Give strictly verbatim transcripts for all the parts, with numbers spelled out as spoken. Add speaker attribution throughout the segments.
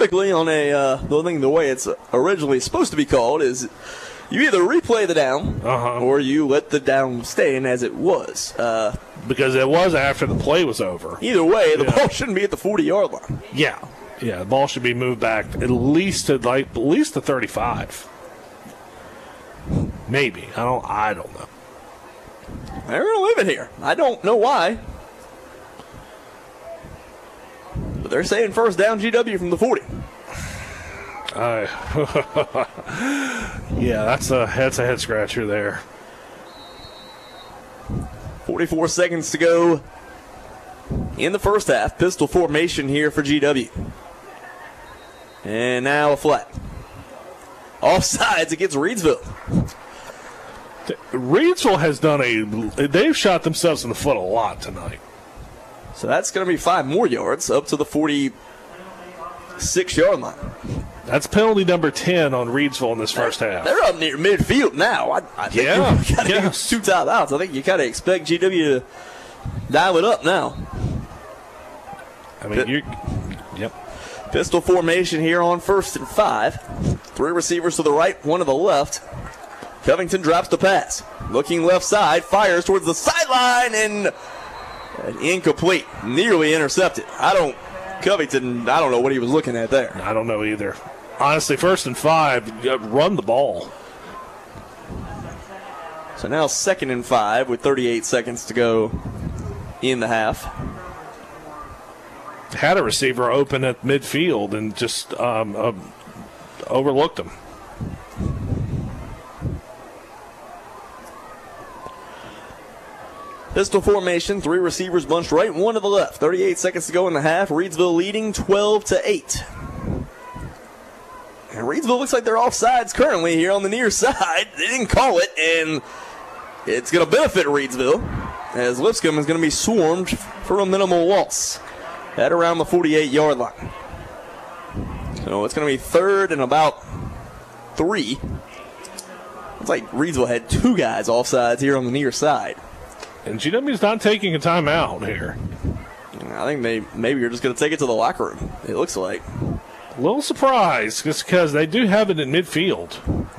Speaker 1: typically on a uh, the thing the way it's originally supposed to be called is you either replay the down
Speaker 2: uh-huh.
Speaker 1: or you let the down stand as it was. Uh,
Speaker 2: because it was after the play was over.
Speaker 1: Either way, the
Speaker 2: yeah.
Speaker 1: ball shouldn't be at the forty-yard line.
Speaker 2: Yeah, yeah, the ball should be moved back at least to like at least to thirty-five. Maybe I don't. I don't know.
Speaker 1: They're going to leave it here. I don't know why. But they're saying first down G W from the forty.
Speaker 2: Uh, yeah, that's a, that's a head scratcher there.
Speaker 1: forty-four seconds to go in the first half. Pistol formation here for G W. And now a flat. Offsides against Reidsville.
Speaker 2: Reidsville has done a. They've shot themselves in the foot a lot tonight.
Speaker 1: So that's going to be five more yards up to the forty-six-yard line.
Speaker 2: That's penalty number ten on Reidsville in this first
Speaker 1: they're,
Speaker 2: half.
Speaker 1: They're up near midfield now. I, I think
Speaker 2: yeah,
Speaker 1: you gotta
Speaker 2: yes.
Speaker 1: two top outs. I think you kind of expect G W to dial it up now.
Speaker 2: I mean, you. Yep.
Speaker 1: Pistol formation here on first and five. Three receivers to the right, one to the left. Covington drops the pass. Looking left side, fires towards the sideline, and an incomplete. Nearly intercepted. I don't, Covington, I don't know what he was looking at there.
Speaker 2: I don't know either. Honestly, first and five, run the ball.
Speaker 1: So now second and five with thirty-eight seconds to go in the half.
Speaker 2: Had a receiver open at midfield and just um, uh, overlooked him.
Speaker 1: Pistol formation, three receivers bunched right, one to the left. thirty-eight seconds to go in the half. Reidsville leading twelve to eight. And Reidsville looks like they're offsides currently here on the near side. They didn't call it, and it's going to benefit Reidsville as Lipscomb is going to be swarmed for a minimal loss at around the forty-eight-yard line. So it's going to be third and about three. It's like Reidsville had two guys offsides here on the near side.
Speaker 2: And G W's not taking a timeout here.
Speaker 1: I think they maybe you're just going to take it to the locker room, it looks like.
Speaker 2: A little surprised just because they do have it in midfield.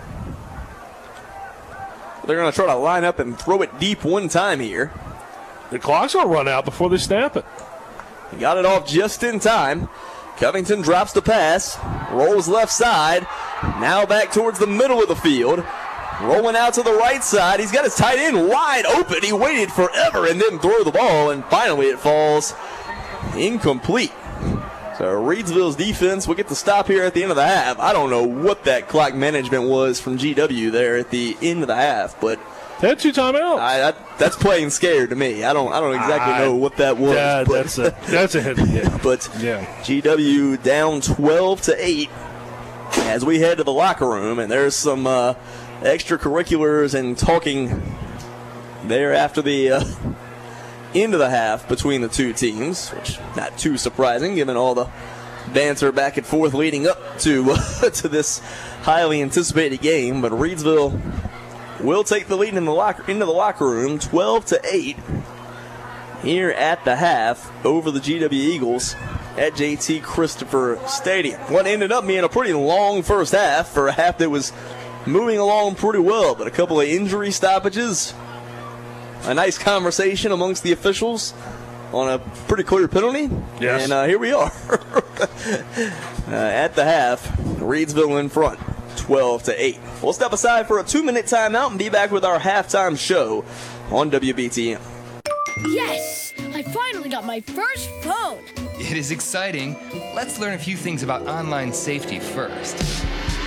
Speaker 1: They're going to try to line up and throw it deep one time here.
Speaker 2: The clock's going to run out before they snap it.
Speaker 1: He got it off just in time. Covington drops the pass, rolls left side, now back towards the middle of the field. Rolling out to the right side. He's got his tight end wide open. He waited forever and didn't throw the ball, and finally it falls incomplete. So Reidsville's defense will get the stop here at the end of the half. I don't know what that clock management was from G W there at the end of the half, but
Speaker 2: they had two timeouts.
Speaker 1: I, I, that's playing scared to me. I don't I don't exactly I, know what that was.
Speaker 2: Yeah,
Speaker 1: but,
Speaker 2: that's a that's a hit. Yeah.
Speaker 1: But
Speaker 2: yeah.
Speaker 1: G W down twelve to eight as we head to the locker room, and there's some uh, extracurriculars and talking there after the uh, end of the half between the two teams, which not too surprising given all the banter back and forth leading up to uh, to this highly anticipated game. But Reidsville will take the lead in the locker into the locker room, twelve to eight here at the half over the G W Eagles at J T Christopher Stadium. What ended up being a pretty long first half for a half that was moving along pretty well, but a couple of injury stoppages, a nice conversation amongst the officials on a pretty clear penalty,
Speaker 2: yes.
Speaker 1: and uh, here we are uh, at the half. Reidsville in front, twelve to eight. We'll step aside for a two-minute timeout and be back with our halftime show on W B T M.
Speaker 3: Yes! I finally got my first phone!
Speaker 4: It is exciting. Let's learn a few things about online safety first.